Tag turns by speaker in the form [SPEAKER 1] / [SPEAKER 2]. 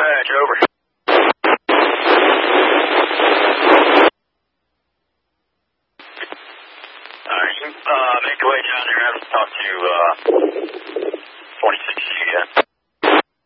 [SPEAKER 1] Dispatch, over. Alright, you make your way down there. I have to talk to 46 again.